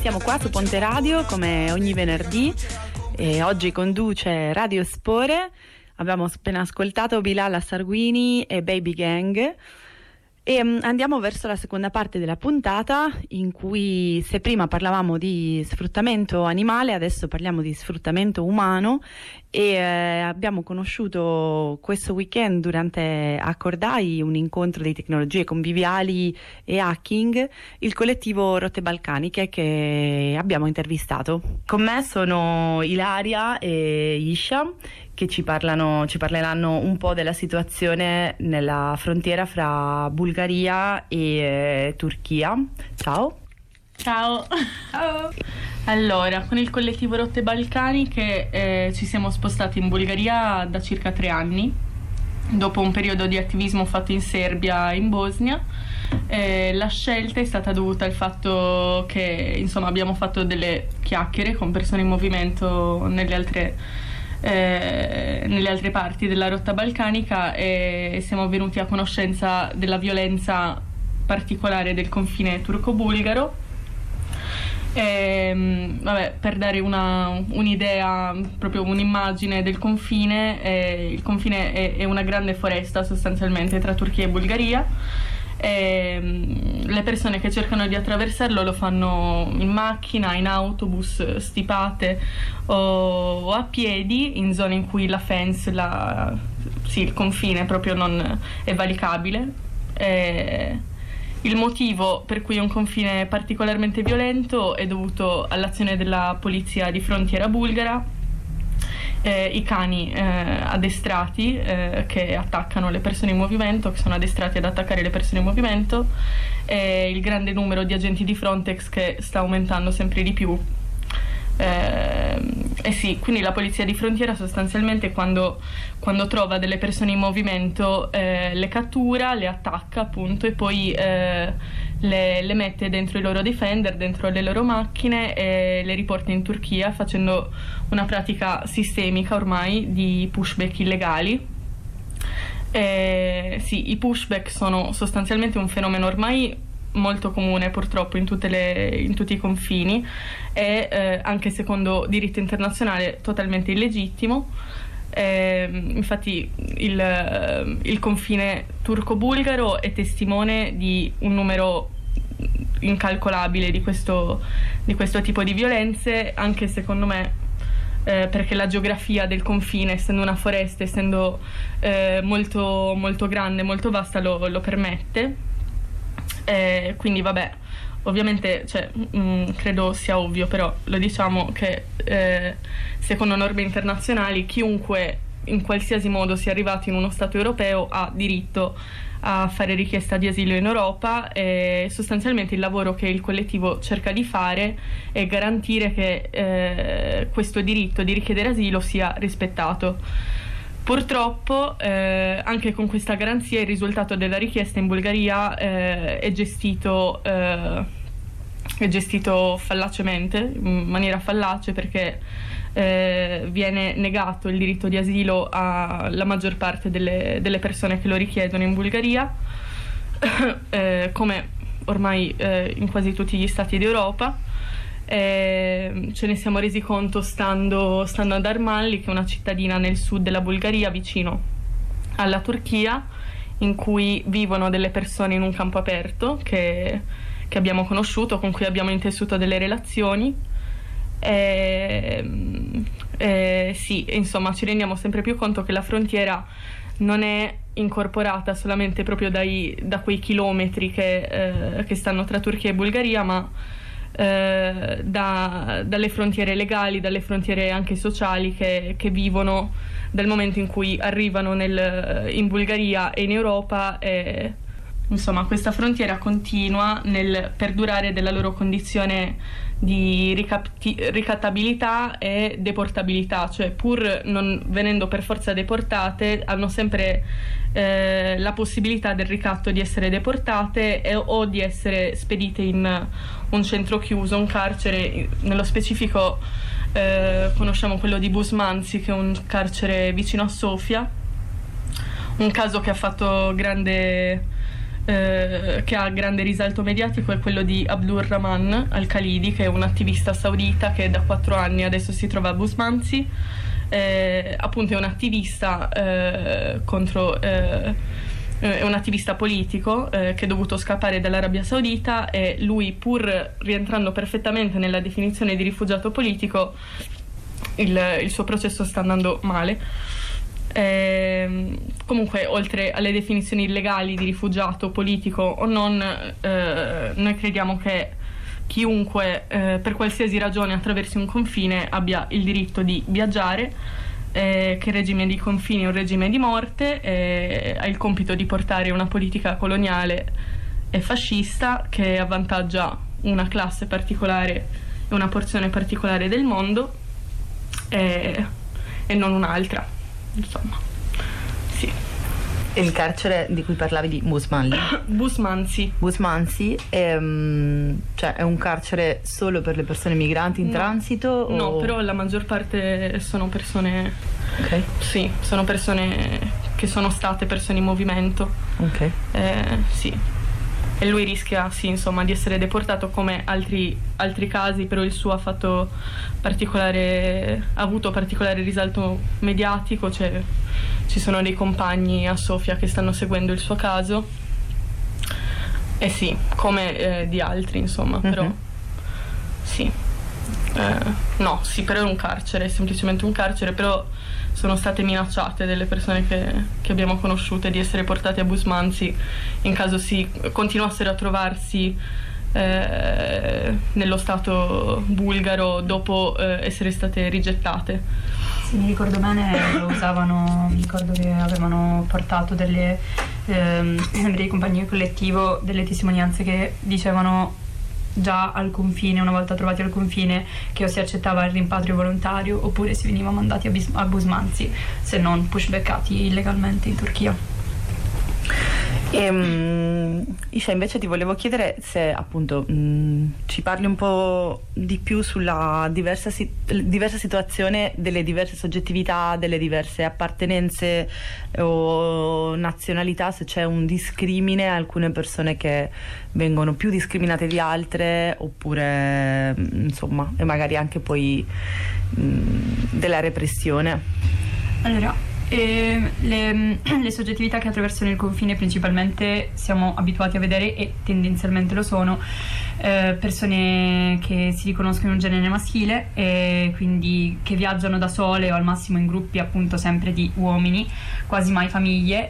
siamo qua su Ponte Radio come ogni venerdì e oggi conduce Radio Spore. Abbiamo appena ascoltato Bilal Sarguini e Baby Gang e andiamo verso la seconda parte della puntata, in cui, se prima parlavamo di sfruttamento animale, adesso parliamo di sfruttamento umano e abbiamo conosciuto questo weekend durante Accordai, un incontro di tecnologie conviviali e hacking, il collettivo Rotte Balcaniche che abbiamo intervistato. Con me sono Ilaria e Isha, che ci parleranno un po' della situazione nella frontiera fra Bulgaria e Turchia. Ciao. Ciao. Ciao. Allora, con il collettivo Rotte Balcaniche ci siamo spostati in Bulgaria da circa 3 anni, dopo un periodo di attivismo fatto in Serbia e in Bosnia. La scelta è stata dovuta al fatto che, insomma, abbiamo fatto delle chiacchiere con persone in movimento nelle altre parti della rotta balcanica e siamo venuti a conoscenza della violenza particolare del confine turco-bulgaro. Per dare un'idea, proprio un'immagine del confine, il confine è una grande foresta sostanzialmente tra Turchia e Bulgaria. Le persone che cercano di attraversarlo lo fanno in macchina, in autobus, stipate o a piedi, in zone in cui la fence, il confine proprio non è valicabile. Il motivo per cui è un confine particolarmente violento è dovuto all'azione della polizia di frontiera bulgara. I cani addestrati che attaccano le persone in movimento, che sono addestrati ad attaccare le persone in movimento, e il grande numero di agenti di Frontex che sta aumentando sempre di più. Quindi la polizia di frontiera sostanzialmente quando trova delle persone in movimento le cattura, le attacca appunto e poi le mette dentro i loro Defender, dentro le loro macchine e le riporta in Turchia, facendo una pratica sistemica ormai di pushback illegali. I pushback sono sostanzialmente un fenomeno ormai molto comune purtroppo in tutti i confini e anche secondo diritto internazionale totalmente illegittimo. Infatti il confine turco-bulgaro è testimone di un numero incalcolabile di questo tipo di violenze, anche secondo me perché la geografia del confine, essendo una foresta, essendo molto, molto grande, molto vasta, lo permette. Quindi vabbè, ovviamente credo sia ovvio, però lo diciamo che secondo norme internazionali chiunque in qualsiasi modo sia arrivato in uno Stato europeo ha diritto a fare richiesta di asilo in Europa e sostanzialmente il lavoro che il collettivo cerca di fare è garantire che questo diritto di richiedere asilo sia rispettato. Purtroppo anche con questa garanzia il risultato della richiesta in Bulgaria è gestito fallacemente, in maniera fallace, perché viene negato il diritto di asilo alla maggior parte delle persone che lo richiedono in Bulgaria, come ormai in quasi tutti gli stati d'Europa. Ce ne siamo resi conto stando ad Armanli, che è una cittadina nel sud della Bulgaria vicino alla Turchia, in cui vivono delle persone in un campo aperto che abbiamo conosciuto, con cui abbiamo intessuto delle relazioni. Insomma, ci rendiamo sempre più conto che la frontiera non è incorporata solamente proprio da quei chilometri che stanno tra Turchia e Bulgaria, ma dalle frontiere legali, dalle frontiere anche sociali che vivono dal momento in cui arrivano in Bulgaria e in Europa. Insomma, questa frontiera continua nel perdurare della loro condizione di ricattabilità e deportabilità, cioè pur non venendo per forza deportate hanno sempre la possibilità del ricatto di essere deportate o di essere spedite in un centro chiuso, un carcere. Nello specifico conosciamo quello di Busmanzi, che è un carcere vicino a Sofia, un caso che ha fatto grande che ha grande risalto mediatico è quello di Abdulrahman Al-Khalidi, che è un attivista saudita che da 4 anni adesso si trova a Busmanzi. Appunto è un attivista contro è un attivista politico che è dovuto scappare dall'Arabia Saudita, e lui, pur rientrando perfettamente nella definizione di rifugiato politico, il suo processo sta andando male. Comunque, oltre alle definizioni legali di rifugiato politico o non, noi crediamo che chiunque per qualsiasi ragione attraversi un confine abbia il diritto di viaggiare, che il regime di confini è un regime di morte, ha il compito di portare una politica coloniale e fascista che avvantaggia una classe particolare e una porzione particolare del mondo, e non un'altra, insomma. Sì. Il carcere di cui parlavi di Busmanzi è, cioè, è un carcere solo per le persone migranti in transito? No, però la maggior parte sono persone... Ok. Sì, sono persone che sono state persone in movimento. Ok. Sì. E lui rischia, sì, insomma, di essere deportato come altri casi, però il suo ha avuto particolare risalto mediatico, cioè ci sono dei compagni a Sofia che stanno seguendo il suo caso, e sì, come di altri, insomma, però sì. No, sì, però è un carcere, è semplicemente un carcere, però sono state minacciate delle persone che abbiamo conosciute di essere portate a Busmanzi in caso si continuassero a trovarsi nello stato bulgaro dopo essere state rigettate. Sì, mi ricordo bene, lo usavano, mi ricordo che avevano portato dei compagni di collettivo delle testimonianze che dicevano già al confine, una volta trovati al confine, che o si accettava il rimpatrio volontario oppure si veniva mandati a Busmanzi, se non pushbackati illegalmente in Turchia. Isha, invece ti volevo chiedere se appunto ci parli un po' di più sulla diversa situazione delle diverse soggettività, delle diverse appartenenze o nazionalità, se c'è un discrimine, alcune persone che vengono più discriminate di altre, oppure insomma, e magari anche poi della repressione. Allora, le soggettività che attraversano il confine principalmente siamo abituati a vedere, e tendenzialmente lo sono, persone che si riconoscono in un genere maschile e quindi che viaggiano da sole o al massimo in gruppi, appunto sempre di uomini, quasi mai famiglie,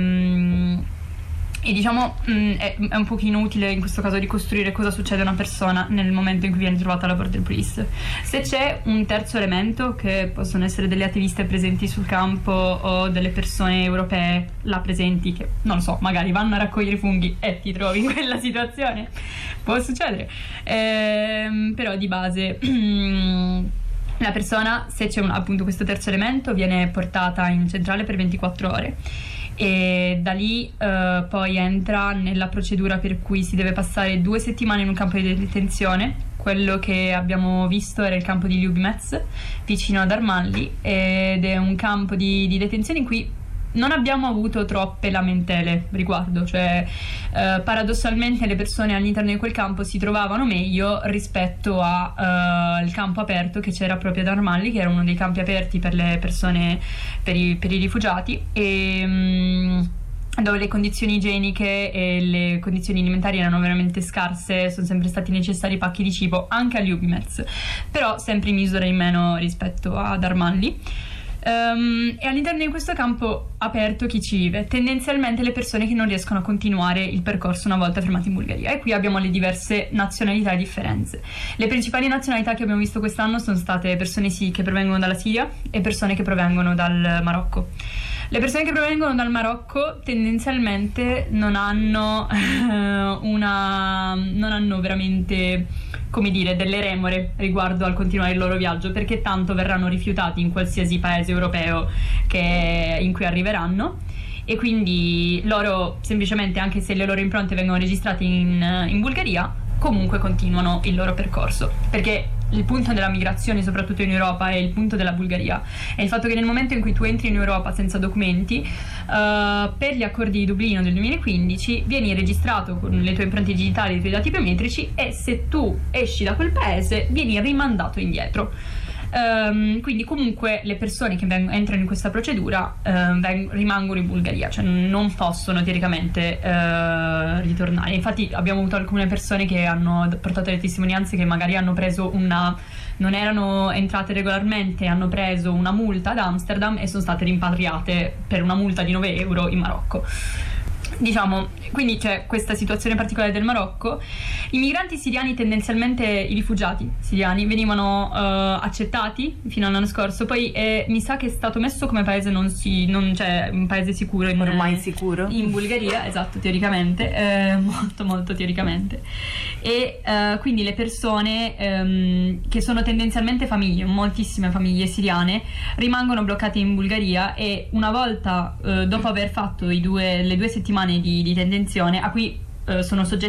e diciamo è un pochino utile in questo caso ricostruire cosa succede a una persona nel momento in cui viene trovata alla border police. Se c'è un terzo elemento, che possono essere delle attiviste presenti sul campo o delle persone europee là presenti che, non lo so, magari vanno a raccogliere funghi e ti trovi in quella situazione, può succedere, però di base la persona, se c'è appunto questo terzo elemento, viene portata in centrale per 24 ore e da lì poi entra nella procedura per cui si deve passare 2 settimane in un campo di detenzione. Quello che abbiamo visto era il campo di Ljubimec, vicino ad Armanli, ed è un campo di detenzione in cui non abbiamo avuto troppe lamentele riguardo, cioè paradossalmente le persone all'interno di quel campo si trovavano meglio rispetto al campo aperto che c'era proprio ad Armanli, che era uno dei campi aperti per le persone, per i rifugiati, e dove le condizioni igieniche e le condizioni alimentari erano veramente scarse. Sono sempre stati necessari pacchi di cibo anche a Ljubimec, però sempre in misura in meno rispetto ad Armanli. E all'interno di questo campo aperto chi ci vive? Tendenzialmente le persone che non riescono a continuare il percorso una volta fermati in Bulgaria, e qui abbiamo le diverse nazionalità e differenze. Le principali nazionalità che abbiamo visto quest'anno sono state persone che provengono dalla Siria e persone che provengono dal Marocco. Le persone che provengono dal Marocco tendenzialmente non hanno veramente, come dire, delle remore riguardo al continuare il loro viaggio, perché tanto verranno rifiutati in qualsiasi paese europeo in cui arriveranno, e quindi loro semplicemente, anche se le loro impronte vengono registrate in Bulgaria, comunque continuano il loro percorso, perché il punto della migrazione soprattutto in Europa e il punto della Bulgaria è il fatto che nel momento in cui tu entri in Europa senza documenti, per gli accordi di Dublino del 2015 vieni registrato con le tue impronte digitali, i tuoi dati biometrici, e se tu esci da quel paese vieni rimandato indietro. Quindi comunque le persone che entrano in questa procedura rimangono in Bulgaria, cioè non possono teoricamente ritornare. Infatti abbiamo avuto alcune persone che hanno portato le testimonianze che magari hanno preso non erano entrate regolarmente, hanno preso una multa ad Amsterdam e sono state rimpatriate per una multa di 9 euro in Marocco. Diciamo, quindi c'è questa situazione particolare del Marocco. I migranti siriani, tendenzialmente i rifugiati siriani, venivano accettati fino all'anno scorso, poi mi sa che è stato messo come paese cioè un paese sicuro ormai sicuro in Bulgaria, esatto, teoricamente, molto molto teoricamente. E quindi le persone che sono tendenzialmente famiglie, moltissime famiglie siriane, rimangono bloccate in Bulgaria, e una volta dopo aver fatto le 2 settimane di detenzione, a cui sono soggetti